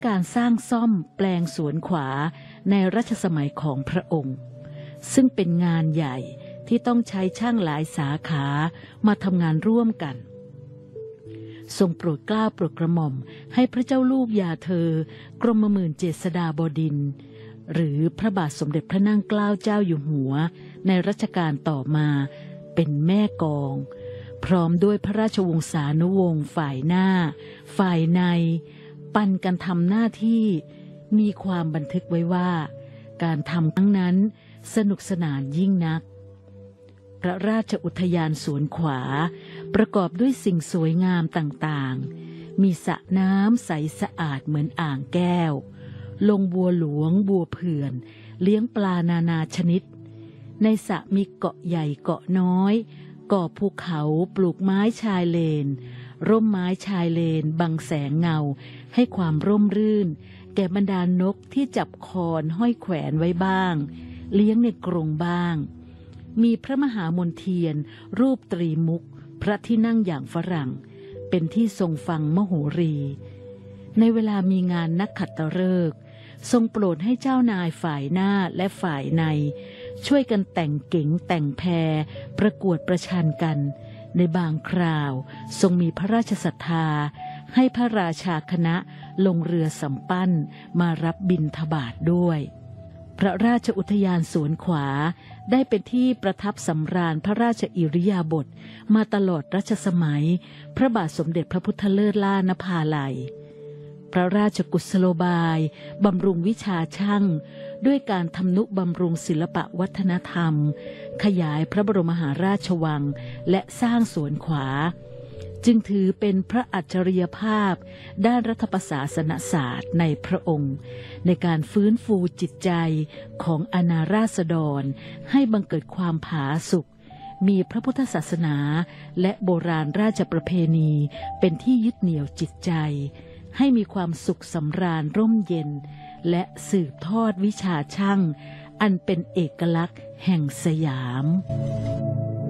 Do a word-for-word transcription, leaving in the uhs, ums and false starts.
การสร้างซ่อมแปลงสวนขวาในรัชสมัยของพระองค์ซึ่งเป็นงานใหญ่ที่ต้องใช้ช่างหลายสาขามาทำงานร่วมกันทรงโปรดเกล้าโปรดกระหม่อมให้พระเจ้าลูกยาเธอกรมหมื่นเจษฎาบดินทร์หรือพระบาทสมเด็จพระนั่งเกล้าเจ้าอยู่หัวในรัชกาลต่อมาเป็นแม่กองพร้อมด้วยพระราชวงศานุวงศ์ฝ่ายหน้าฝ่ายในปันกันทำหน้าที่มีความบันทึกไว้ว่าการทำครั้งนั้นสนุกสนานยิ่งนักพระราชอุทยานสวนขวาประกอบด้วยสิ่งสวยงามต่างๆมีสระน้ำใสสะอาดเหมือนอ่างแก้วลงบัวหลวงบัวเผื่อนเลี้ยงปลานานาชนิดในสระมีเกาะใหญ่เกาะน้อยก่อภูเขาปลูกไม้ชายเลนร่มไม้ชายเลนบังแสงเงาให้ความร่มรื่นแก่บรรดานกที่จับคอนห้อยแขวนไว้บ้างเลี้ยงในกรงบ้างมีพระมหามนเทียนรูปตรีมุกพระที่นั่งอย่างฝรั่งเป็นที่ทรงฟังมโหรีในเวลามีงานนักขัตฤกษ์ทรงโปรดให้เจ้านายฝ่ายหน้าและฝ่ายในช่วยกันแต่งเก๋งแต่งแพรประกวดประชันกันในบางคราวทรงมีพระราชศรัทธาให้พระราชาคณะลงเรือสำปั้นมารับบิณฑบาตด้วยพระราชอุทยานสวนขวาได้เป็นที่ประทับสำราญพระราชอิริยาบถมาตลอดรัชสมัยพระบาทสมเด็จพระพุทธเลิศล่านภาลัยพระราชกุศโลบายบำรุงวิชาช่างด้วยการทำนุบำรุงศิลปวัฒนธรรมขยายพระบรมมหาราชวังและสร้างสวนขวาจึงถือเป็นพระอัจฉริยภาพด้านรัฐประศาสนศาสตร์ในพระองค์ในการฟื้นฟูจิตใจของอาณาราษฎรให้บังเกิดความผาสุกมีพระพุทธศาสนาและโบราณราชประเพณีเป็นที่ยึดเหนี่ยวจิตใจให้มีความสุขสำราญร่มเย็นและสืบทอดวิชาช่างอันเป็นเอกลักษณ์แห่งสยาม